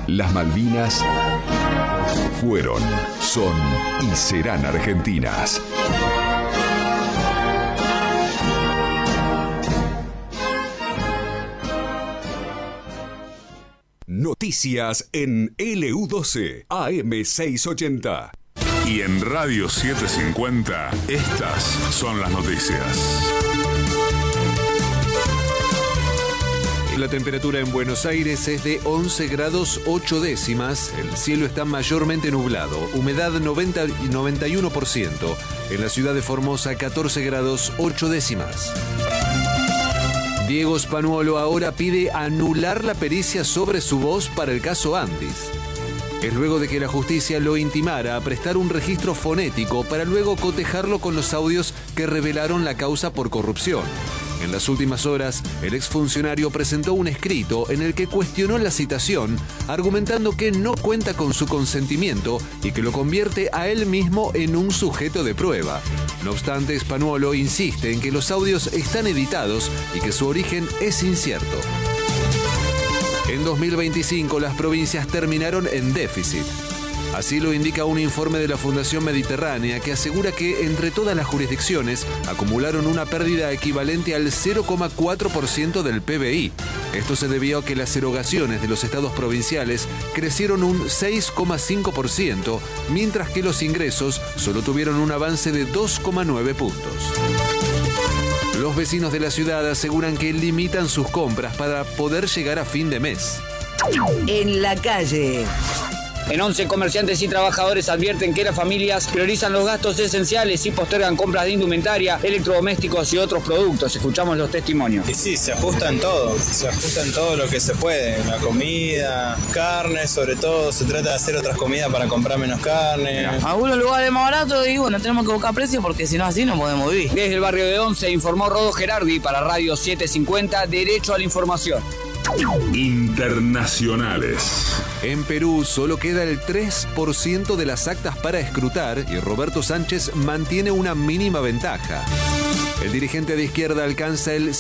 Las Malvinas fueron, son y serán argentinas. Noticias en LU12 AM680. Y en Radio 750, estas son las noticias. La temperatura en Buenos Aires es de 11 grados 8 décimas. El cielo está mayormente nublado. Humedad 91%. En la ciudad de Formosa, 14 grados 8 décimas. Diego Spanuolo ahora pide anular la pericia sobre su voz para el caso Andis. Es luego de que la justicia lo intimara a prestar un registro fonético para luego cotejarlo con los audios que revelaron la causa por corrupción. En las últimas horas, el exfuncionario presentó un escrito en el que cuestionó la citación, argumentando que no cuenta con su consentimiento y que lo convierte a él mismo en un sujeto de prueba. No obstante, Spanuolo insiste en que los audios están editados y que su origen es incierto. En 2025, las provincias terminaron en déficit. Así lo indica un informe de la Fundación Mediterránea que asegura que entre todas las jurisdicciones acumularon una pérdida equivalente al 0,4% del PBI. Esto se debió a que las erogaciones de los estados provinciales crecieron un 6,5%, mientras que los ingresos solo tuvieron un avance de 2,9 puntos. Los vecinos de la ciudad aseguran que limitan sus compras para poder llegar a fin de mes. En la calle. En 11, comerciantes y trabajadores advierten que las familias priorizan los gastos esenciales y postergan compras de indumentaria, electrodomésticos y otros productos. Escuchamos los testimonios. Y sí, se ajusta en todo lo que se puede, la comida, carne sobre todo, se trata de hacer otras comidas para comprar menos carne. Algunos lugares más baratos y bueno, tenemos que buscar precios porque si no así no podemos vivir. Desde el barrio de 11 informó Rodo Gerardi para Radio 750, Derecho a la Información. Internacionales. En Perú solo queda el 3% de las actas para escrutar y Roberto Sánchez mantiene una mínima ventaja. El dirigente de izquierda alcanza el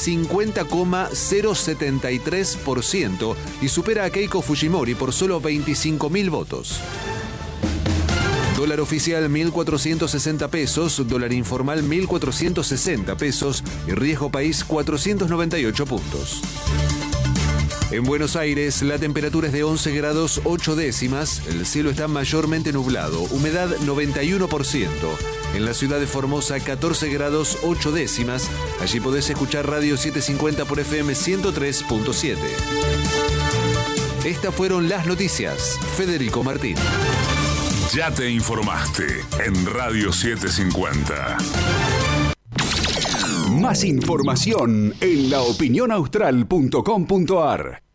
50,073% y supera a Keiko Fujimori por solo 25.000 votos. Dólar oficial 1.460 pesos, dólar informal 1.460 pesos y riesgo país 498 puntos. En Buenos Aires, la temperatura es de 11 grados 8 décimas, el cielo está mayormente nublado, humedad 91%. En la ciudad de Formosa, 14 grados 8 décimas, allí podés escuchar Radio 750 por FM 103.7. Estas fueron las noticias. Federico Martín. Ya te informaste en Radio 750. Más información en laopinionaustral.com.ar.